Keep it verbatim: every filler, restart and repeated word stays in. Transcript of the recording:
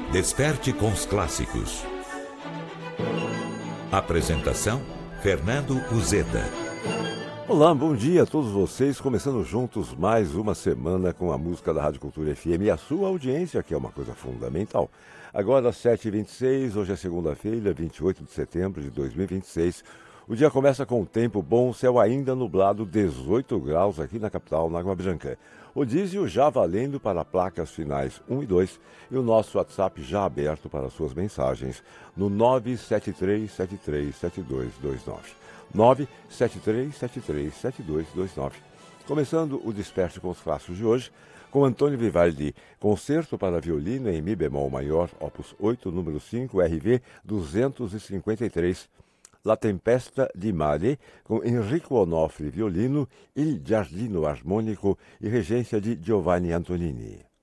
Desperte com os clássicos. Apresentação: Fernando Uzeda. Olá, bom dia a todos vocês, começando juntos mais uma semana com a música da Rádio Cultura F M e a sua audiência, que é uma coisa fundamental. Agora às sete e vinte e seis, hoje é segunda-feira, vinte e oito de setembro de dois mil e vinte e seis. O dia começa com tempo bom, céu ainda nublado, dezoito graus aqui na capital, na Água Branca. O diesel já valendo para placas finais um e dois e o nosso WhatsApp já aberto para suas mensagens no nove sete três sete três sete dois dois nove. nove sete três sete três sete dois dois nove. Começando o Desperte com os clássicos de hoje, com Antônio Vivaldi, Concerto para Violino em Mi bemol maior, opus oito, número cinco, R V duzentos e cinquenta e três, La Tempesta di Mare, com Enrico Onofre, violino, Il Giardino harmônico e regência de Giovanni Antonini.